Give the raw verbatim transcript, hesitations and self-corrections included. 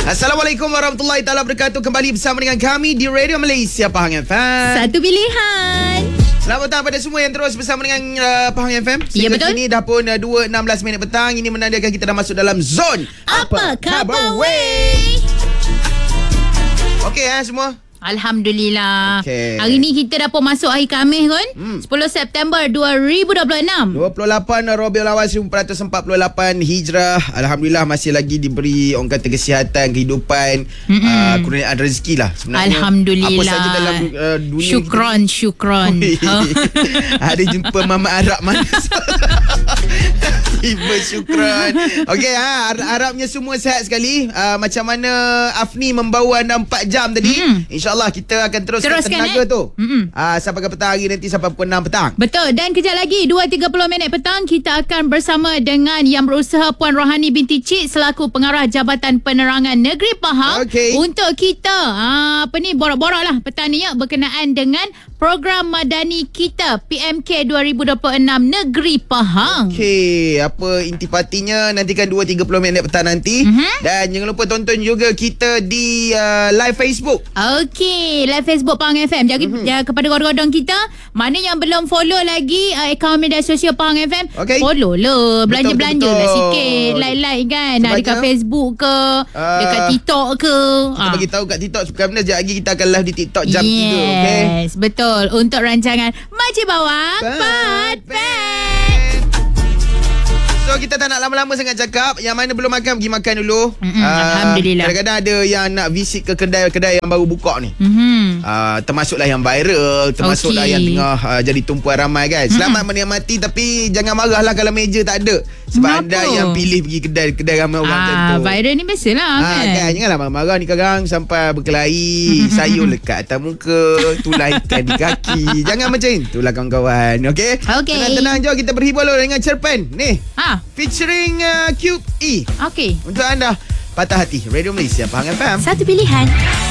Assalamualaikum warahmatullahi taala wabarakatuh. Kembali bersama dengan kami di Radio Malaysia Pahang F M. Satu pilihan. Selamat petang pada semua yang terus bersama dengan uh, Pahang F M. Ya, betul. Kini dah pun uh, dua enam belas minit petang. Ini menandakan kita dah masuk dalam zon Apa khabar weh? Okey eh semua. Alhamdulillah. Okay. Hari ni kita dah pun masuk hari Khamis kan? Hmm. sepuluh September dua ribu dua puluh enam. dua puluh lapan Rabiul Awal seribu empat ratus empat puluh lapan Hijrah. Alhamdulillah masih lagi diberi orang kata kesihatan, kehidupan, uh, kurniaan rezeki lah sebenarnya. Alhamdulillah. Apa saja dalam uh, dunia Syukron, kita. syukron. Ada jumpa Mama Arab mana? Tiba syukran. Okey ha, harapnya semua sihat sekali. Uh, macam mana Afni membawa anda empat jam tadi. Mm. InsyaAllah kita akan teruskan, teruskan tenaga eh? tu. Uh, sampai ke petang hari nanti sampai pukul enam petang. Betul. Dan kejap lagi dua tiga puluh minit petang kita akan bersama dengan Yang Berusaha Puan Rohani binti Cik selaku Pengarah Jabatan Penerangan Negeri Pahang. Okay. Untuk kita uh, apa ni borak-borak lah petang ni ya, berkenaan dengan program Madani Kita P M K dua ribu dua puluh enam Negeri Pahang. Okey, apa intipatinya nantikan dua tiga puluh minit petang nanti. Mm-hmm. Dan jangan lupa tonton juga kita di uh, live Facebook. Okey, live Facebook Pahang F M. Jadi mm-hmm. ya, kepada godong-godong kita, mana yang belum follow lagi uh, akaun media sosial Pahang F M, okay. follow lah, belanja-belanja lah sikit, like-like kan. Nah, dekat Facebook ke, uh, dekat TikTok ke. Kita ah. bagi tahu kat TikTok supaya benda sekejap lagi kita akan live di TikTok jam yes, tiga, okey. Yes, betul. Untuk rancangan Makcik Bawang Pat Pat. So kita tak nak lama-lama sangat cakap. Yang mana belum makan, pergi makan dulu. Mm-hmm, uh, Alhamdulillah. Kadang-kadang ada yang nak visit ke kedai-kedai yang baru buka ni. Mm-hmm. uh, Termasuklah yang viral, termasuklah okay. yang tengah uh, jadi tumpuan ramai kan. Selamat mm-hmm. menikmati. Tapi jangan marahlah kalau meja tak ada. Sebab anda yang pilih pergi kedai-kedai ramai orang ah, macam tu. Viral ni biasalah ah, kan, kan. Janganlah marah-marah ni sekarang sampai berkelahi. Sayur lekat atas muka, tulang ikan di kaki. Jangan macam itulah kawan-kawan. Okey, okay. Tenang-tenang, jom kita berhibur dulu dengan cerpen ni ah. featuring uh, Cube E. Okey. Untuk anda, Patah Hati, Radio Malaysia Pahang F M. Satu pilihan.